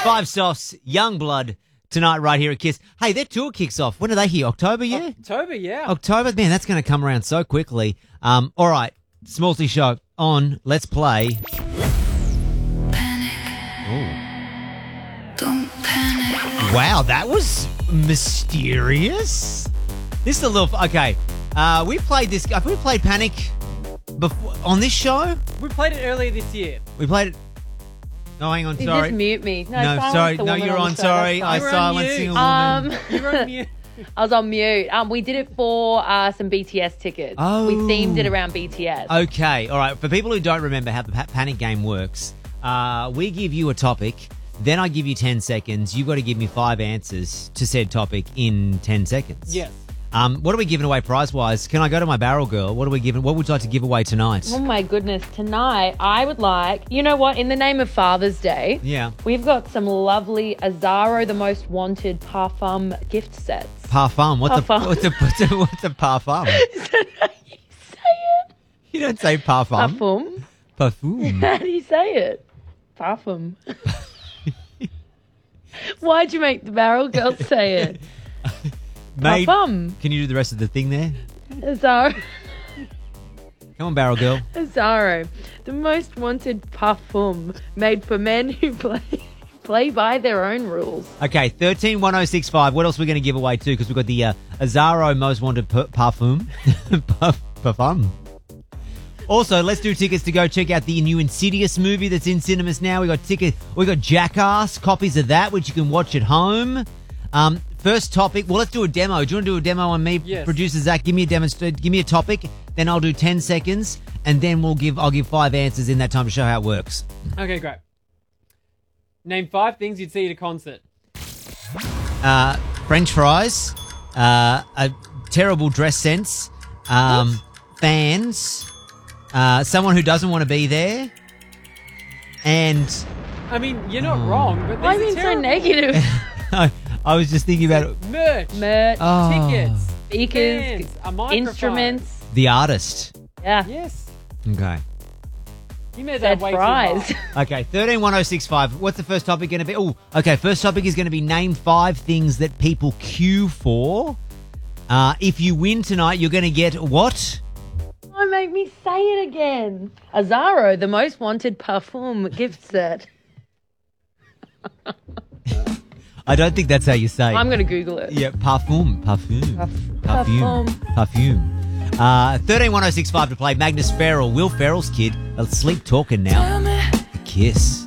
Five Softs, Young Blood, tonight right here at Kiss. Hey, their tour kicks off. When are they here? October, yeah? October, yeah. October? Man, that's going to come around so quickly. All right, Smallsy Show on. Let's play. Don't panic. Wow, that was mysterious. This is a little... Okay, we played this... Have we played Panic before on this show? We played it earlier this year. We played it... Oh, hang on, You sorry. just mute me. No, No, silence sorry. the No, woman you're on on. the show, Sorry. that's I fine. You're on silenced mute. single woman. You're on mute. I was on mute. We did it for some BTS tickets. Oh. We themed it around BTS. Okay, all right. For people who don't remember how the Panic game works, we give you a topic, then I give you 10 seconds. You've got to give me 5 answers to said topic in 10 seconds. Yes. What are we giving away prize-wise? Can I go to my barrel girl? What are we giving? What would you like to give away tonight? Oh my goodness. Tonight, I would like, you know what, in the name of Father's Day, Yeah. we've got some lovely Azaro The Most Wanted parfum gift sets. Parfum. Parfum. What's a parfum? Is that how you say it? You don't say parfum. Parfum? Parfum. How do you say it? Parfum. Why'd you make the barrel girl say it? Mate, Parfum. can you do the rest of the thing there? Azaro. Come on, barrel girl. Azaro, the most wanted parfum made for men who play by their own rules. Okay, 131065. What else are we going to give away too? Because we've got the Azaro Most Wanted Parfum. Parfum. Also, let's do tickets to go check out the new Insidious movie that's in cinemas now. We got Jackass, copies of that, which you can watch at home. First topic. Well, let's do a demo. Do you want to do a demo on me, Yes. Producer Zach? Give me a topic. Then I'll do 10 seconds, and then I'll give 5 answers in that time to show how it works. Okay, great. Name 5 things you'd see at a concert. French fries, a terrible dress sense, fans, someone who doesn't want to be there, and I mean, you're not wrong, but Why are these you are so terrible. negative? I was just thinking about it. Merch, Merch, Oh. tickets, speakers, fans, a microphone. instruments. The artist. Yeah. Yes. Okay. You made Said that way fries. too hard. Okay, 131065. What's the first topic going to be? Oh, okay, first topic is going to be name 5 things that people queue for. If you win tonight, you're going to get what? Don't make me say it again. Azaro, the most wanted parfum gift set. I don't think that's how you say it. I'm going to Google it. Yeah, parfum. 131065 to play Magnus Ferrell, Will Ferrell's kid. Sleep Talking now. Tell me. A Kiss.